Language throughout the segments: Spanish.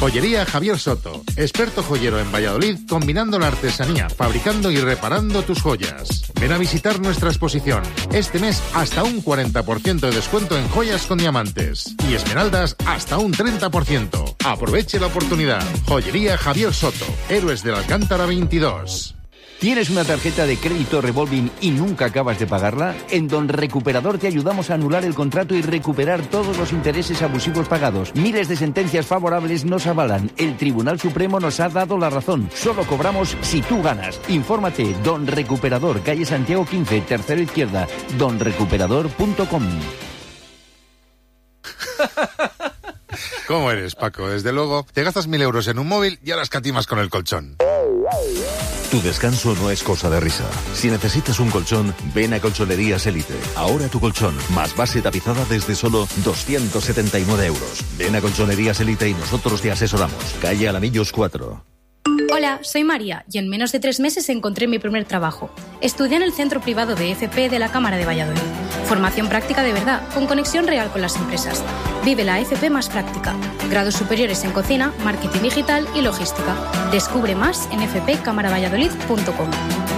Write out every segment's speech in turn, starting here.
Joyería Javier Soto, experto joyero en Valladolid, combinando la artesanía, fabricando y reparando tus joyas. Ven a visitar nuestra exposición. Este mes hasta un 40% de descuento en joyas con diamantes. Y esmeraldas hasta un 30%. Aproveche la oportunidad. Joyería Javier Soto, Héroes del Alcántara 22. ¿Tienes una tarjeta de crédito revolving y nunca acabas de pagarla? En Don Recuperador te ayudamos a anular el contrato y recuperar todos los intereses abusivos pagados. Miles de sentencias favorables nos avalan. El Tribunal Supremo nos ha dado la razón. Solo cobramos si tú ganas. Infórmate. Don Recuperador, calle Santiago 15, tercera izquierda. donrecuperador.com. ¿Cómo eres, Paco? Desde luego, te gastas 1.000 euros en un móvil y ahora escatimas con el colchón. Tu descanso no es cosa de risa. Si necesitas un colchón, ven a Colchonerías Elite. Ahora tu colchón, más base tapizada desde solo 279 euros. Ven a Colchonerías Elite y nosotros te asesoramos. Calle Alamillos 4. Hola, soy María y en menos de 3 meses encontré mi primer trabajo. Estudié en el Centro Privado de FP de la Cámara de Valladolid. Formación práctica de verdad, con conexión real con las empresas. Vive la FP más práctica. Grados superiores en cocina, marketing digital y logística. Descubre más en fpcamaravalladolid.com.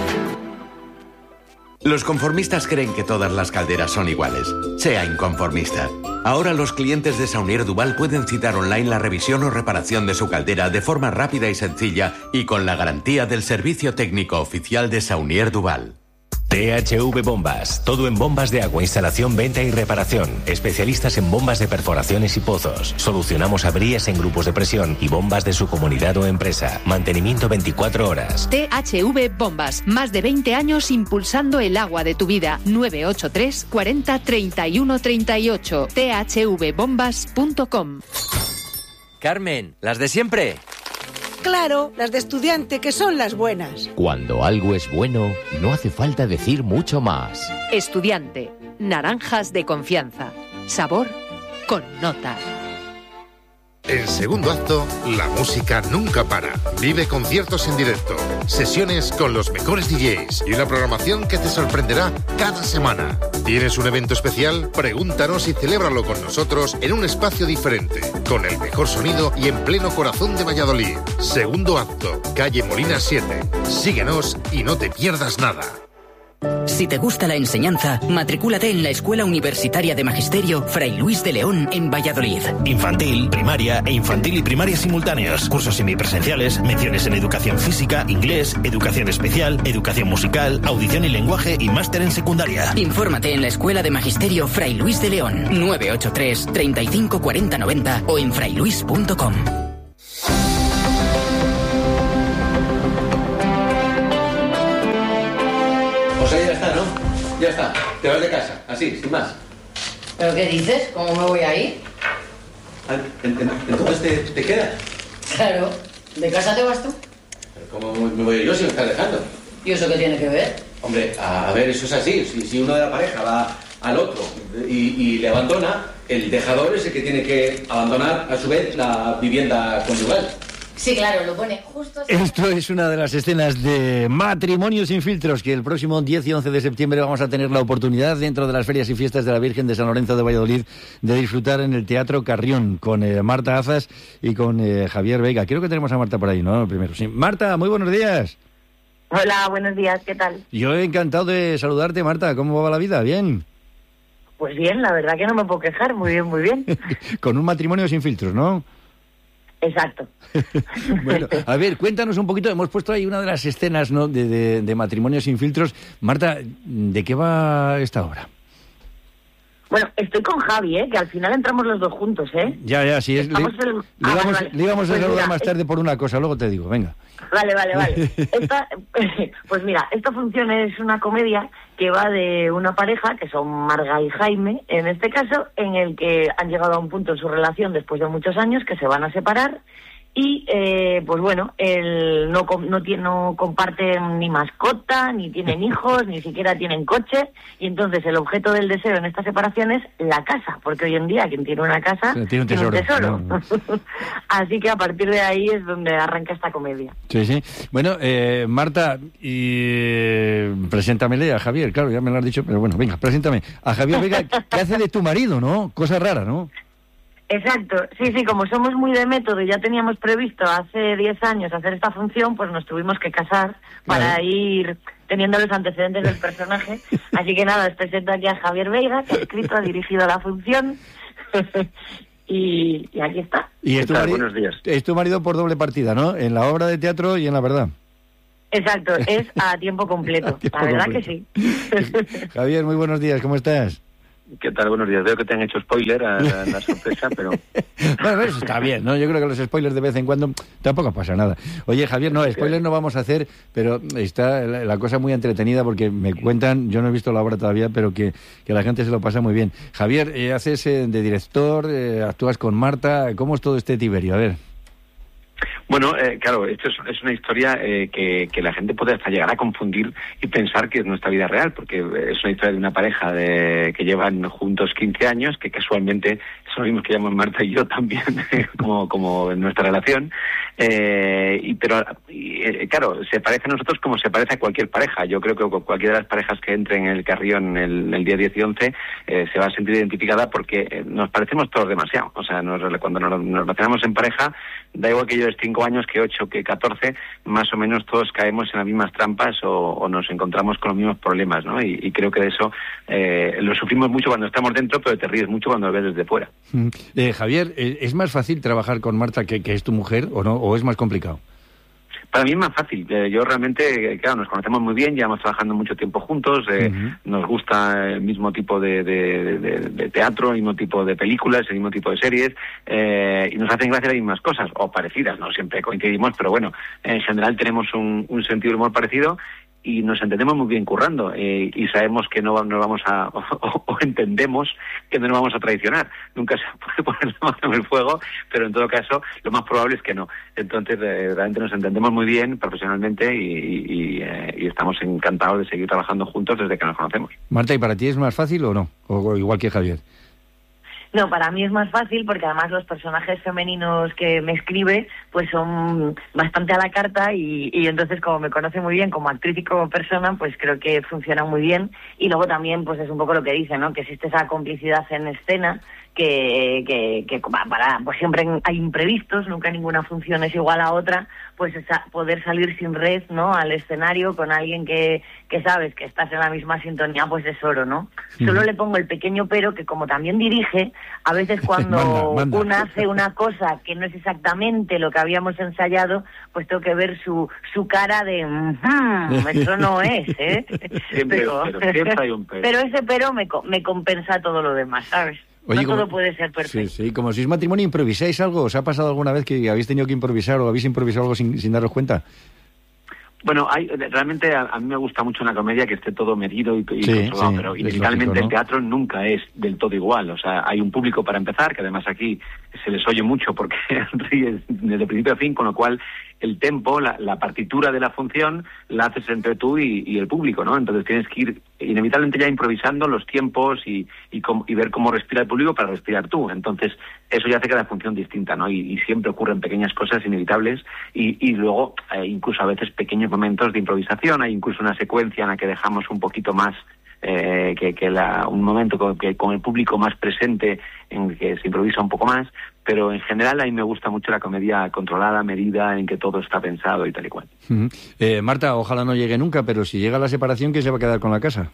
Los conformistas creen que todas las calderas son iguales. Sea inconformista. Ahora los clientes de Saunier Duval pueden citar online la revisión o reparación de su caldera de forma rápida y sencilla y con la garantía del servicio técnico oficial de Saunier Duval. THV Bombas, todo en bombas de agua, instalación, venta y reparación. Especialistas en bombas de perforaciones y pozos. Solucionamos averías en grupos de presión y bombas de su comunidad o empresa. Mantenimiento 24 horas. THV Bombas, más de 20 años impulsando el agua de tu vida. 983 40 31 38. thvbombas.com. Carmen, ¿las de siempre? Claro, las de estudiante, que son las buenas. Cuando algo es bueno, no hace falta decir mucho más. Estudiante, naranjas de confianza. Sabor con nota. En segundo acto, la música nunca para. Vive conciertos en directo, sesiones con los mejores DJs y una programación que te sorprenderá cada semana. ¿Tienes un evento especial? Pregúntanos y celébralo con nosotros en un espacio diferente, con el mejor sonido y en pleno corazón de Valladolid. Segundo acto, calle Molina 7. Síguenos y no te pierdas nada. Si te gusta la enseñanza, matricúlate en la Escuela Universitaria de Magisterio Fray Luis de León en Valladolid. Infantil, primaria e infantil y primaria simultáneos. Cursos semipresenciales, menciones en educación física, inglés, educación especial, educación musical, audición y lenguaje y máster en secundaria. Infórmate en la Escuela de Magisterio Fray Luis de León, 983 35 40 90 o en frailuis.com. O sea, ya está, ¿no? Ya está. Te vas de casa, así, sin más. ¿Pero qué dices? ¿Cómo me voy a ir? Entonces te quedas. Claro. ¿De casa te vas tú? ¿Pero cómo me voy yo si me estás dejando? ¿Y eso qué tiene que ver? Hombre, a ver, eso es así. Si uno de la pareja va al otro y le abandona, el dejador es el que tiene que abandonar a su vez la vivienda conyugal. Sí, claro, lo pone justo... Esto es una de las escenas de Matrimonios sin filtros que el próximo 10 y 11 de septiembre vamos a tener la oportunidad dentro de las ferias y fiestas de la Virgen de San Lorenzo de Valladolid de disfrutar en el Teatro Carrión con Marta Azas y con Javier Vega. Creo que tenemos a Marta por ahí, ¿no? Primero, sí. Marta, muy buenos días. Hola, buenos días, ¿qué tal? Yo encantado de saludarte, Marta. ¿Cómo va la vida? ¿Bien? Pues bien, la verdad que no me puedo quejar. Muy bien, muy bien. Con un matrimonio sin filtros, ¿no? Exacto. Bueno, a ver, cuéntanos un poquito. Hemos puesto ahí una de las escenas, ¿no?, de Matrimonios sin filtros. Marta, ¿de qué va esta obra? Bueno, estoy con Javi, que al final entramos los dos juntos, ¿eh? Ya, sí. Le íbamos a saludar más tarde por una cosa, luego te digo, venga. Vale. Pues mira, esta función es una comedia que va de una pareja, que son Marga y Jaime, en este caso, en el que han llegado a un punto en su relación después de muchos años que se van a separar y, pues bueno, él no comparten ni mascota, ni tienen hijos, ni siquiera tienen coche, y entonces el objeto del deseo en esta separación es la casa, porque hoy en día quien tiene una casa tiene un tesoro. No. Así que a partir de ahí es donde arranca esta comedia. Sí. Bueno, Marta, preséntamele a Javier, claro, ya me lo has dicho, pero bueno, venga, preséntame. A Javier Vega, que hace de tu marido, ¿no? Cosa rara, ¿no? Exacto, sí, como somos muy de método y ya teníamos previsto hace 10 años hacer esta función, pues nos tuvimos que casar para ir teniendo los antecedentes del personaje. Así que nada, os presento aquí a Javier Veiga, que ha escrito, ha dirigido la función. y aquí está. Y buenos días. Es tu marido por doble partida, ¿no? En la obra de teatro y en la verdad. Exacto, es a tiempo completo. La verdad completo. Que sí. Javier, muy buenos días, ¿cómo estás? ¿Qué tal? Buenos días. Veo que te han hecho spoiler a la sorpresa, pero... Bueno, eso está bien, ¿no? Yo creo que los spoilers de vez en cuando tampoco pasa nada. Oye, Javier, no, spoilers no vamos a hacer, pero está la cosa muy entretenida porque me cuentan, yo no he visto la obra todavía, pero que la gente se lo pasa muy bien. Javier, haces de director, actúas con Marta, ¿cómo es todo este Tiberio? A ver... Bueno, claro, esto es una historia que la gente puede hasta llegar a confundir y pensar que es nuestra vida real, porque es una historia de una pareja que llevan juntos 15 años, que casualmente son los mismos que llaman Marta y yo también, como en nuestra relación, pero claro, se parece a nosotros como se parece a cualquier pareja. Yo creo que cualquiera de las parejas que entre en el Carrión el día 10 y 11 se va a sentir identificada porque nos parecemos todos demasiado. O sea, cuando nos relacionamos en pareja, da igual que yo 5 años, que 8, que 14, más o menos todos caemos en las mismas trampas o nos encontramos con los mismos problemas, ¿no? Y creo que de eso lo sufrimos mucho cuando estamos dentro, pero te ríes mucho cuando lo ves desde fuera. Javier, ¿es más fácil trabajar con Marta que es tu mujer o no? ¿O es más complicado? Para mí es más fácil. Yo realmente, claro, nos conocemos muy bien, llevamos trabajando mucho tiempo juntos, nos gusta el mismo tipo de teatro, el mismo tipo de películas, el mismo tipo de series, y nos hacen gracia las mismas cosas, o parecidas, no siempre coincidimos, pero bueno, en general tenemos un sentido del humor parecido y nos entendemos muy bien currando, y sabemos que no nos vamos a, o entendemos que no nos vamos a traicionar. Nunca se puede poner la mano en el fuego, pero en todo caso lo más probable es que no. Entonces realmente nos entendemos muy bien profesionalmente y estamos encantados de seguir trabajando juntos desde que nos conocemos. Marta, ¿y para ti es más fácil o no? O igual que Javier. No, para mí es más fácil porque además los personajes femeninos que me escribe pues son bastante a la carta y entonces como me conoce muy bien como actriz y como persona, pues creo que funciona muy bien. Y luego también pues es un poco lo que dice, ¿no? Que existe esa complicidad en escena que para pues siempre hay imprevistos, nunca ninguna función es igual a otra, pues poder salir sin red, ¿no? Al escenario con alguien que sabes que estás en la misma sintonía, pues es oro, ¿no? Solo le pongo el pequeño pero que como también dirige, a veces cuando manda. una hace una cosa que no es exactamente lo que habíamos ensayado, pues tengo que ver su cara de eso no es, ¿eh? Siempre hay un pero. Pero ese pero me compensa todo lo demás, ¿sabes? Oye, no todo puede ser perfecto. Sí, como si es matrimonio, ¿improvisáis algo? ¿Os ha pasado alguna vez que habéis tenido que improvisar o habéis improvisado algo sin daros cuenta? Bueno, realmente a mí me gusta mucho una comedia que esté todo medido y controlado, pero inevitablemente lógico, ¿no? El teatro nunca es del todo igual. O sea, hay un público para empezar, que además aquí se les oye mucho porque ríes desde principio a fin, con lo cual el tempo, la partitura de la función la haces entre tú y el público, ¿no? Entonces tienes que ir inevitablemente ya improvisando los tiempos y ver cómo respira el público para respirar tú. Entonces eso ya hace cada función distinta, ¿no? Y siempre ocurren pequeñas cosas inevitables y luego incluso a veces pequeños momentos de improvisación. Hay incluso una secuencia en la que dejamos un poquito más un momento con el público más presente, en que se improvisa un poco más, pero en general a mí me gusta mucho la comedia controlada, medida, en que todo está pensado y tal y cual. Marta, ojalá no llegue nunca, pero si llega la separación, ¿quién se va a quedar con la casa?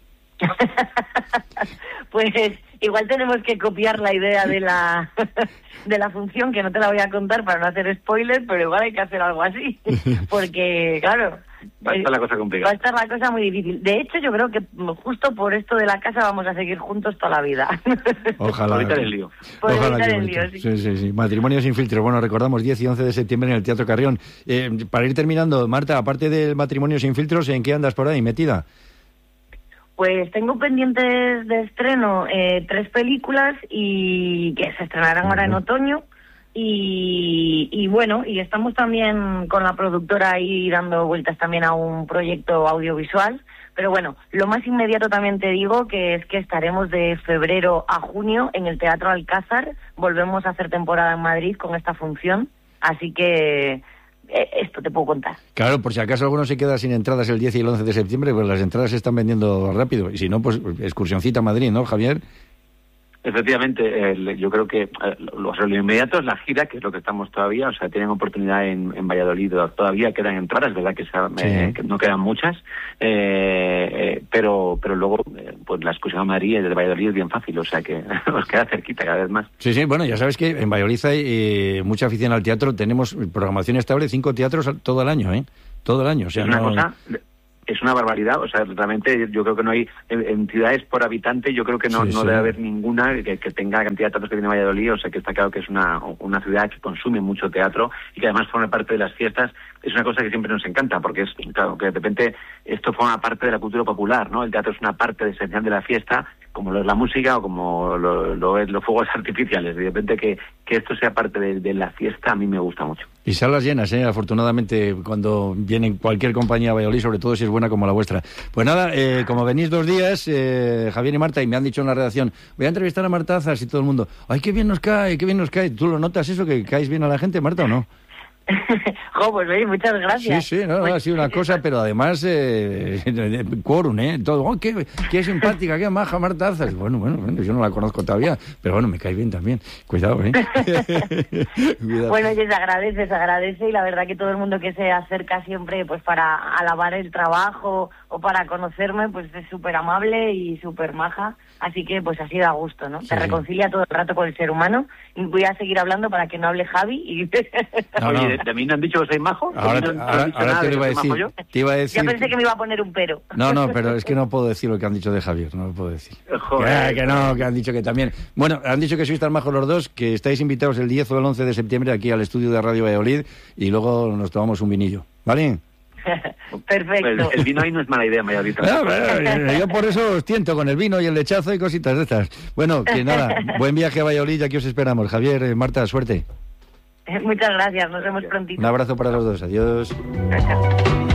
Pues igual tenemos que copiar la idea de la función, que no te la voy a contar para no hacer spoilers, pero igual hay que hacer algo así, porque claro, va a estar la cosa complicada. Va a estar la cosa muy difícil. De hecho, yo creo que justo por esto de la casa vamos a seguir juntos toda la vida. Ojalá. Por evitar el lío. Por evitar el lío, sí. Sí. Matrimonio sin filtros. Bueno, recordamos 10 y 11 de septiembre en el Teatro Carrión. Para ir terminando, Marta, aparte del Matrimonio sin filtros, ¿en qué andas por ahí metida? Pues tengo pendientes de estreno 3 películas y que se estrenarán ahora en otoño. Y bueno, y estamos también con la productora ahí dando vueltas también a un proyecto audiovisual. Pero bueno, lo más inmediato también te digo que es que estaremos de febrero a junio en el Teatro Alcázar. Volvemos a hacer temporada en Madrid con esta función. Así que esto te puedo contar. Claro, por si acaso alguno se queda sin entradas el 10 y el 11 de septiembre, pues las entradas se están vendiendo rápido. Y si no, pues excursioncita a Madrid, ¿no, Javier? Efectivamente, yo creo que lo inmediato es la gira, que es lo que estamos todavía, o sea, tienen oportunidad en Valladolid, todavía quedan entradas, verdad que no quedan muchas, pero luego pues la excursión a Madrid desde Valladolid es bien fácil, o sea que os queda cerquita cada vez más. Sí, bueno, ya sabes que en Valladolid hay mucha afición al teatro, tenemos programación estable, 5 teatros todo el año, todo el año, o sea, es una cosa... Es una barbaridad, o sea, realmente yo creo que no hay entidades por habitante, yo creo que no debe haber ninguna que tenga la cantidad de teatros que tiene Valladolid, o sea, que está claro que es una ciudad que consume mucho teatro y que además forma parte de las fiestas. Es una cosa que siempre nos encanta, porque es, claro, que de repente esto forma parte de la cultura popular, ¿no? El teatro es una parte esencial de la fiesta, como lo es la música o como lo es los fuegos artificiales. De repente que esto sea parte de la fiesta a mí me gusta mucho. Y salas llenas, afortunadamente, cuando viene cualquier compañía a Valladolid, sobre todo si es buena como la vuestra. Pues nada, como venís 2 días, Javier y Marta, y me han dicho en la redacción, voy a entrevistar a Marta Azas y todo el mundo, ¡ay, qué bien nos cae, qué bien nos cae! ¿Tú lo notas eso, que caes bien a la gente, Marta, o no? Pues oye, muchas gracias. Sí, ha sido una cosa, pero además quórum, todo. Qué simpática, qué maja Marta Azas. Bueno, yo no la conozco todavía, pero bueno, me cae bien también. Cuidado, Cuidado. Bueno, oye, se agradece, y la verdad que todo el mundo que se acerca siempre pues para alabar el trabajo o para conocerme, pues es súper amable y súper maja, así que pues así da gusto, ¿no? Te reconcilia todo el rato con el ser humano. Voy a seguir hablando para que no hable Javi y... Oye, ¿de mí no han dicho que soy majo? Ahora te lo iba a decir. Ya pensé que me iba a poner un pero. No, pero es que no puedo decir lo que han dicho de Javier, no lo puedo decir. Joder. Que han dicho que también... Bueno, han dicho que sois tan majos los dos, que estáis invitados el 10 o el 11 de septiembre aquí al estudio de Radio Valladolid y luego nos tomamos un vinillo, ¿vale? Perfecto. Pues el vino ahí no es mala idea, Mayorita. Yo por eso os tiento con el vino y el lechazo y cositas de estas. Bueno, que nada, buen viaje a Valladolid, aquí os esperamos. Javier, Marta, suerte. Muchas gracias, nos vemos prontito. Un abrazo para los dos, adiós. Chao.